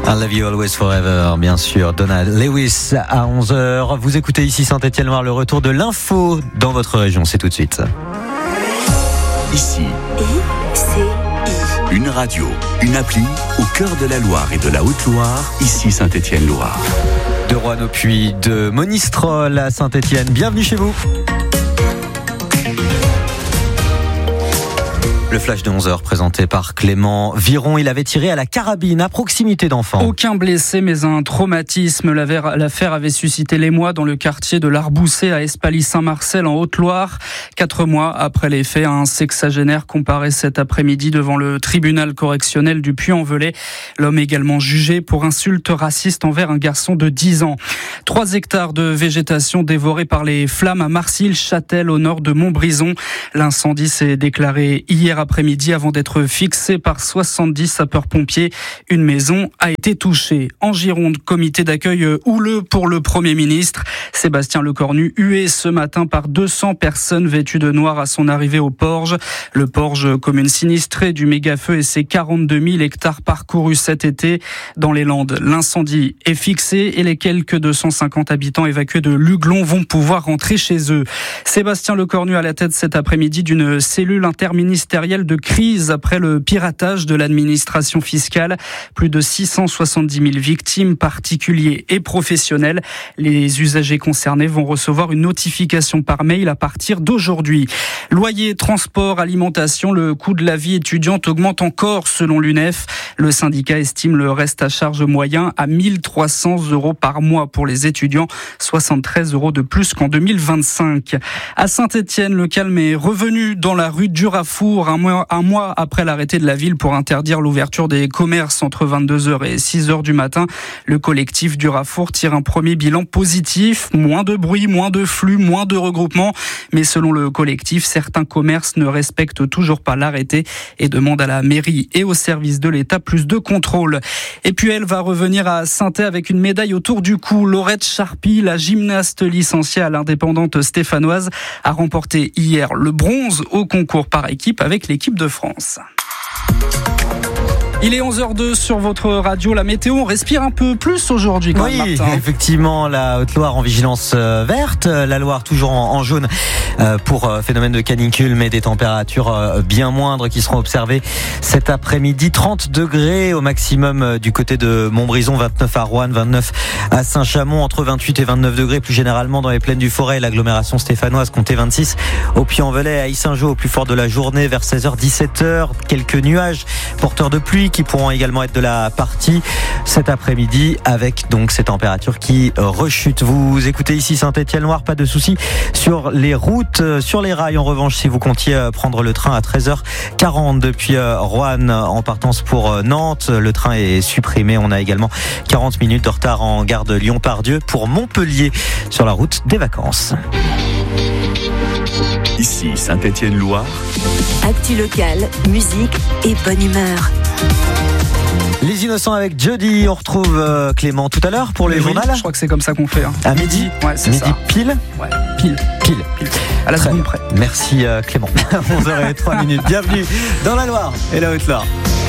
I Love You Always Forever, bien sûr. Donald Lewis à 11h. Vous écoutez ici Saint-Étienne-Loire, le retour de l'info dans votre région. C'est tout de suite. Ici, une radio, une appli au cœur de la Loire et de la Haute-Loire. Ici Saint-Étienne-Loire. De Roanne au Puy, de Monistrol à Saint-Étienne. Bienvenue chez vous. Le flash de 11h présenté par Clément Viron. Il avait tiré à la carabine à proximité d'enfants. Aucun blessé, mais un traumatisme. L'affaire avait suscité l'émoi dans le quartier de l'Arboussé à Espaly-Saint-Marcel en Haute-Loire. 4 mois après les faits, un sexagénaire comparaît cet après-midi devant le tribunal correctionnel du Puy-en-Velay. L'homme est également jugé pour insulte raciste envers un garçon de 10 ans. 3 hectares de végétation dévorés par les flammes à Marcilles-Châtel au nord de Montbrison. L'incendie s'est déclaré hier après-midi avant d'être fixé par 70 sapeurs-pompiers. Une maison a été touchée. En Gironde, comité d'accueil houleux pour le Premier ministre. Sébastien Lecornu hué ce matin par 200 personnes vêtues de noir à son arrivée au Porge. Le Porge, commune sinistrée du méga-feu et ses 42 000 hectares parcourus cet été dans les Landes. L'incendie est fixé et les quelques 250 habitants évacués de Luglon vont pouvoir rentrer chez eux. Sébastien Lecornu à la tête cet après-midi d'une cellule interministérielle de crise après le piratage de l'administration fiscale. Plus de 670 000 victimes, particuliers et professionnels. Les usagers concernés vont recevoir une notification par mail à partir d'aujourd'hui. Loyer, transport, alimentation, le coût de la vie étudiante augmente encore selon l'UNEF. Le syndicat estime le reste à charge moyen à 1 300 € par mois pour les étudiants, 73 € de plus qu'en 2025. À Saint-Étienne, le calme est revenu dans la rue Durafour un mois après l'arrêté de la ville pour interdire l'ouverture des commerces entre 22h et 6h du matin. Le collectif Durafour tire un premier bilan positif. Moins de bruit, moins de flux, moins de regroupements. Mais selon le collectif, certains commerces ne respectent toujours pas l'arrêté et demandent à la mairie et aux services de l'État plus de contrôle. Et puis elle va revenir à Saint-Étienne avec une médaille autour du cou. Laurette Charpy, la gymnaste licenciée à l'indépendante stéphanoise, a remporté hier le bronze au concours par équipe avec l'équipe de France. Il est 11h02 sur votre radio. La météo, on respire un peu plus aujourd'hui quand même, Martin. Oui, effectivement, la Haute-Loire en vigilance verte, la Loire toujours en jaune pour phénomène de canicule, mais des températures bien moindres qui seront observées cet après-midi. 30 degrés au maximum du côté de Montbrison, 29 à Roanne, 29 à Saint-Chamond, entre 28 et 29 degrés plus généralement dans les plaines du Forêt, l'agglomération stéphanoise comptait 26 au Puy-en-Velay, à Yssingeaux au plus fort de la journée vers 16h, 17h. Quelques nuages porteurs de pluie qui pourront également être de la partie cet après-midi avec donc ces températures qui rechutent. Vous écoutez ici Saint-Étienne-Loire, pas de soucis sur les routes, sur les rails en revanche si vous comptiez prendre le train à 13h40 depuis Roanne en partance pour Nantes, le train est supprimé. On a également 40 minutes de retard en gare de Lyon-Pardieu pour Montpellier sur la route des vacances. Ici Saint-Étienne-Loire. Actu locale, musique et bonne humeur. Les Innocents avec Jody. On retrouve Clément tout à l'heure pour les journaux. Je crois que c'est comme ça qu'on fait. À midi. Ouais, c'est midi ça. Pile. Ouais, pile. À la seconde près. Merci Clément. 11h03. Bienvenue dans la Loire et la Haute-Loire.